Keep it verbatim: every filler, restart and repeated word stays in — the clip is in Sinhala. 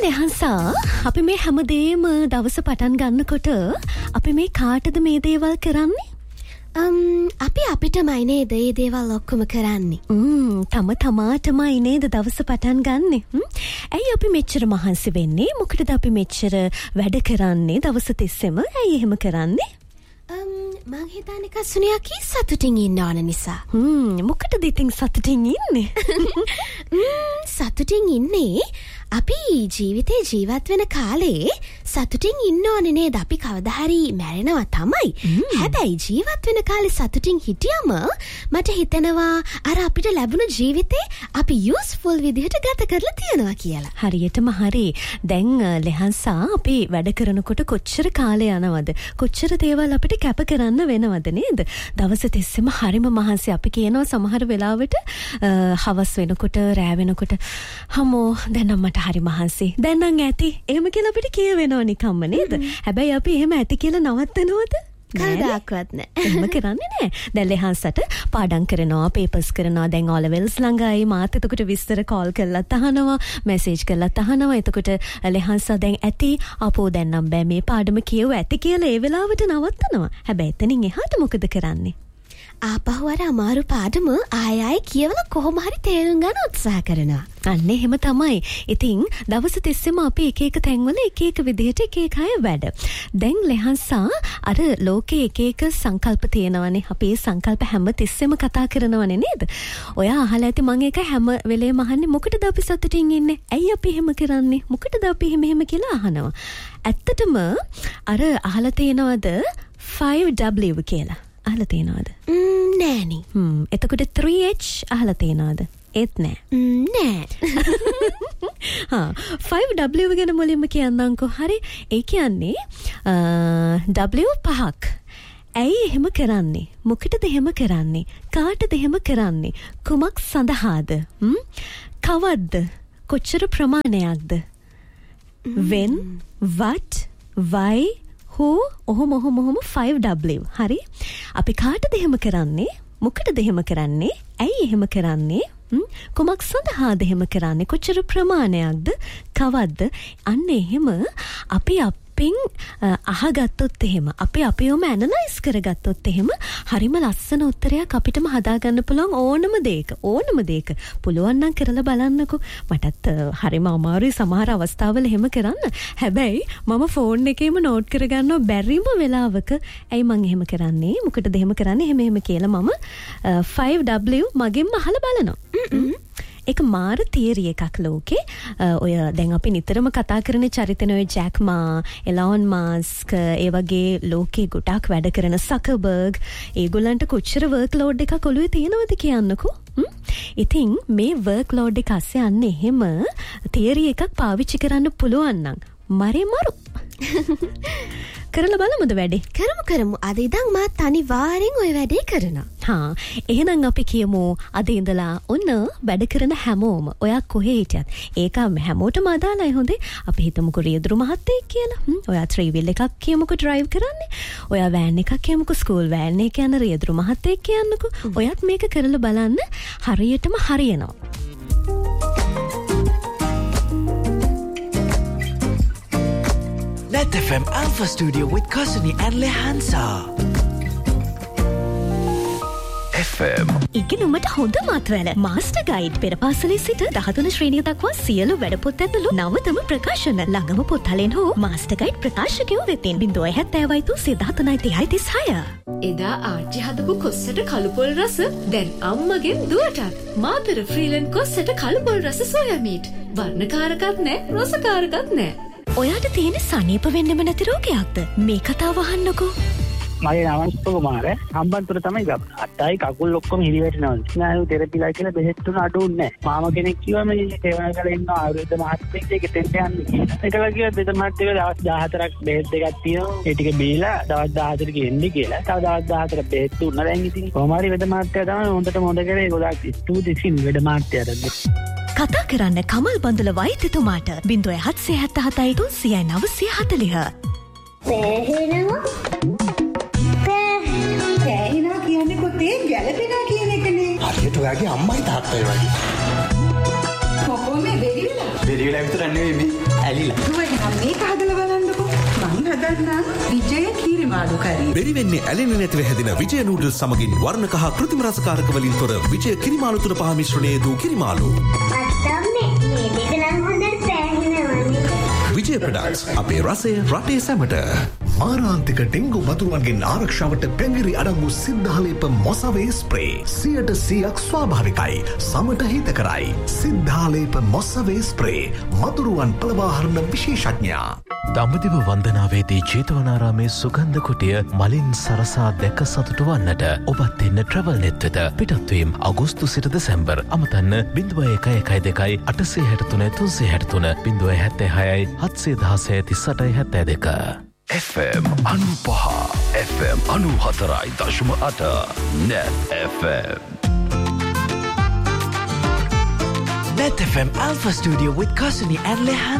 ලෙහන්සා අපි මේ හැමදේම දවස පටන් ගන්නකොට අපි මේ කාටද මේ දේවල් කරන්නේ? um, අපි අපිටමයි නේද මේ දේවල් ඔක්කොම කරන්නේ. ම්ම් තම තමාටමයි නේද දවස පටන් ගන්නෙ. ඇයි අපි මෙච්චර මහන්සි වෙන්නේ? මොකටද අපි මෙච්චර වැඩ කරන්නේ දවස තිස්සෙම? ඇයි එහෙම කරන්නේ? um, මං හිතන්නේ කසුනියා කී සතුටින් ඉන්න ඕන නිසා. හ්ම් මොකටද ඉතින් සතුටින් ඉන්නේ? සතුටින් ඉන්නේ අපි ජීවිතේ ජීවත් වෙන කාලේ සතුටින් ඉන්න ඕනේ නේද? අපි කවදා හරි මැරෙනවා තමයි. හැබැයි ජීවත් වෙන කාලේ සතුටින් හිටියම මට හිතෙනවා අර අපිට ලැබුණු ජීවිතේ අපි යූස්ෆුල් විදිහට ගත කරලා තියෙනවා කියලා. හරියටම හරි. දැන් ලෙහන්සා අපි වැඩ කරනකොට කොච්චර කාලය යනවද? කොච්චර දේවල් අපිට කැප කරන්න වෙනවද නේද? දවස් තිස්සෙම හරිම මහන්සි. අපි කියනවා සමහර වෙලාවට හවස් වෙනකොට රෑ වෙනකොට හමෝ දැන් මට හරි මහන්සි. දැන් නම් ඇති. එහෙම කියලා අපිට කියවෙනව නිකම්ම නේද? හැබැයි අපි එහෙම ඇති කියලා නවත්තනවද? කවදාවත් නෑ. එහෙම කරන්නේ නෑ. දැන් ලෙහන්සට පාඩම් කරනවා, පේපර්ස් කරනවා. දැන් O levels ළඟයි. මාත් එතකොට විස්තර කෝල් කරලත් අහනවා, මැසේජ් කරලත් අහනවා. එතකොට ලෙහන්සා දැන් ඇති. අපෝ දැන් නම් බෑ මේ පාඩම කියව ඇති කියලා ඒ වෙලාවට නවත්තනවා. හැබැයි එතනින් එහාට මොකද කරන්නේ? ආපහු අර අමාරු පාඩම ආය ආය කියවලා කොහොම හරි තේරුම් ගන්න උත්සාහ කරනවා. අන්න එහෙම තමයි. ඉතින් දවස් තිස්සෙම අපි එක එක තැන්වල එක එක විදිහට එක එක අය වැඩ. දැන් ලෙහන්සා අර ලෝකේ එක එක සංකල්ප තියෙනවනේ. අපි ඒ සංකල්ප හැම තිස්සෙම කතා කරනවනේ නේද? ඔයා අහලා ඇති මම ඒක හැම වෙලේම අහන්නේ මොකටද අපි සතුටින් ඉන්නේ? ඇයි අපි එහෙම කරන්නේ? මොකටද අපි එහෙම එහෙම කියලා අහනවා. ඇත්තටම අර අහලා තියෙනවද five W කියලා? අහලා තියෙනවද? ම්ම් නෑනි. හ්ම් එතකොට three H අහලා තියෙනවද? ඒත් නෑ. ම්ම් නෑ. හා five W ගැන මුලින්ම කියන්නම්කෝ. හරි. ඒ කියන්නේ W පහක්. ඇයි එහෙම කරන්නේ? මොකටද එහෙම කරන්නේ? කාටද එහෙම කරන්නේ? කුමක් සඳහාද? හ්ම් කවද්ද? කොච්චර ප්‍රමාණයක්ද? when what why who ඔහොම ඔහොම ඔහොම five W. හරි. අපි කාටද එහෙම කරන්නේ? මොකටද එහෙම කරන්නේ? ඇයි එහෙම කරන්නේ? කුමක් සඳහාද එහෙම කරන්නේ? කොච්චර ප්‍රමාණයක්ද? කවද්ද? අන්න එහෙම අපි අපෙන් අහගත්තොත් එහෙම අපි අපිවම ඇනලයිස් කරගත්තොත් එහෙම හරිම ලස්සන උත්තරයක් අපිටම හදාගන්න පුළුවන් ඕනම දෙයක. ඕනම දෙයක. පුළුවන් නම් කරලා බලන්නකෝ. මටත් හරිම අමාරුයි සමහර අවස්ථාවල එහෙම කරන්න. හැබැයි මම ෆෝන් එකේම නෝට් කරගන්නවා බැරිම වෙලාවක. ඇයි මං එහෙම කරන්නේ? මොකටද එහෙම කරන්නේ? එහෙම එහෙම කියලා මම five W මගෙන්ම අහලා බලනවා. ඒක මාර තියරි එකක් ලෝකේ. ඔය දැන් අපි නිතරම කතා කරන චරිතන ඔය ජැක් මා, එලොන් මස්ක්, ඒ වගේ ලෝකේ ගොඩක් වැඩ කරන සකර්බර්ග්, ඒගොල්ලන්ට කොච්චර වර්ක් ලෝඩ් එකක් ඔළුවේ තියෙනවද කියන්නකෝ. ඉතින් මේ වර්ක් ලෝඩ් එක අස්සේ යන්නේ එහෙම තියරි එකක් පාවිච්චි කරන්න පුළුවන් නම් මරේ මරු. කරලා බලමුද වැඩේ? කරමු කරමු. අද ඉඳන් මා අනිවාර්යෙන් ওই වැඩේ කරනවා. හා එහෙනම් අපි කියමු අද ඉඳලා ඔන්න වැඩ කරන හැමෝම ඔයා කොහේ හිටියත් ඒක හැමෝටම අදාළයි හොඳේ. අපි හිතමුකෝ රියදුරු මහත්තයෙක් කියලා. ඔයා ත්‍රී වීල් එකක් කියමුකෝ ඩ්‍රයිව් කරන්නේ. ඔයා වෑන් එකක් කියමුකෝ ස්කූල් වෑන් එක යන රියදුරු මහත්තයෙක් කියන්නකෝ. ඔයත් මේක කරලා බලන්න හරියටම හරියනවා. Net F M Alpha Studio with Kasuni and Lehansa. F M. ඉගෙනුමට හොඳ මාතවැල මාස්ටර් ගයිඩ් පෙරපාසලේ සිට දහතුන ශ්‍රේණිය දක්වා සියලු වැඩපොත් ඇතුළු නවතම ප්‍රකාශන ළඟම පොත්හලෙන් හෝ මාස්ටර් ගයිඩ් ප්‍රකාශකයෝ වෙතින් ज़ीरो सात ज़ीरो ज़ीरो सात नौ तीन तीस छह. එදා ආච්චි හදපු කොස්සට කළුපොල් රස දැන් අම්මගෙන් දුවටත් මාතර ෆ්‍රීලන්ඩ් කොස්සට කළුපොල් රස සෝයා මීට් වර්ණකාරකත් නැහැ රසකාරකත් නැහැ. ඔයාට තියෙන සනීප වෙන්නෙම නැති රෝගයක්ද? මේ කතාව අහන්නකෝ. මගේ නම සුපකුමාර. හම්බන්තොට තමයි ගම. අතයි කකුල් ඔක්කොම හිරිවැටෙනවා. ස්නායු තෙරපිලා කියලා බෙහෙත් තුන අඩුන්නේ නැහැ. මාම කෙනෙක් කිව්වා මේ සේවනකල ඉන්න ආයුර්වේද මහත්මයෙක් දෙක දෙන්න යන්න කියලා. ඒකලා කිව්වා බෙද මහත්මයෙක් දවස් දාහතරක් බෙහෙත් දෙකක් තියෙනවා. ඒ ටික බීලා දවස් දාහතරක එන්න කියලා. තව දවස් දාහතර බෙහෙත් තුන දැන් ඉතින් කොහොම හරි බෙද මහත්මයා තමයි හොඳටම හොඳ කරේ. ගොඩක් ස්තුතියි බෙද මහත්මයාට. කතා කරන්න කමල් බඳුල වෛද්‍යතුමාට ज़ीरो सात सात सात तीन नौ नौ चार चार. පෑහෙනවා පෑහෙනවා කියන්නේ කොතේ ගැලපෙනවා කියන එකනේ. හරියට ඔයාගේ අම්මයි තාත්තයි වගේ. කොහොමද මේ බෙරි වෙලා. බෙරි වෙලා විතර නෙවෙයි මේ ඇලිලා. දුවගෙන මේක හදලා බලන්නකෝ. මං හදන්නම් විජය කීරිමාළු කරි. බෙරි වෙන්නේ ඇලෙන්නේ නැතිව හැදෙන විජය නූඩල්ස් සමගින් වර්ණ කහ කෘත්‍රිම රසකාරක වලින් තොර විජය කිරිමාළු තුන පහ මිශ්‍රණයේ දූ කිරිමාළු. අත්තම්නේ මේ දෙක නම් හොඳට පෑහෙනවනේ. විජය ප්‍රොඩක්ට්ස් අපේ රසය රටේ සැමට. මාරාන්තික ඩෙංගු මතුරුවන්ගෙන් ආරක්ෂාවට පැංගිරි අඩංගු සිද්ධාලේප මොසවේ ස්ප්‍රේ සියයට සියයක් ස්වාභාවිකයි සමට හිතකරයි. සිද්ධාලේප මොසවේ ස්ප්‍රේ මතුරුවන් පළවාහරණ විශේෂඥයා. දඹදිව වන්දනාවේදී ජේතවනාරාමේ සුගන්ධ කුටිය මලින් සරසා දැක සතුටු වන්නට ඔබත් එන්න ට්‍රැවල් නෙට් වෙත. පිටත්වීම් අගෝස්තු සිට දෙසැම්බර්. අමතන්න බිංදුව එකයි එකයි දෙකයි අටසිය හැට තුන තුන්සිය හැට තුන බිංදුව හැත්තෑ හයයි හත්සිය දහසය තිස් අටයි හැත්තෑ දෙක. F M අනූපහ F M අනූ හතරයි දශම අට Net F M. Net F M Alpha Studio with Kasuni and Lehan